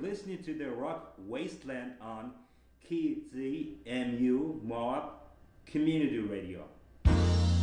listening to the Rock Wasteland on KZMU Moab Community Radio.